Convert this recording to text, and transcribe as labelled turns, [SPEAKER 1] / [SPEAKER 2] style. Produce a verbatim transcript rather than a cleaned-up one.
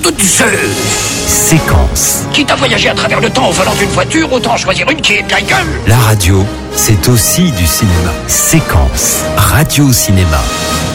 [SPEAKER 1] de Zeus.
[SPEAKER 2] Séquence.
[SPEAKER 1] Quitte à voyager à travers le temps au volant d'une voiture, autant choisir une qui est bien gueule.
[SPEAKER 2] La radio, c'est aussi du cinéma. Séquence. Radio Cinéma.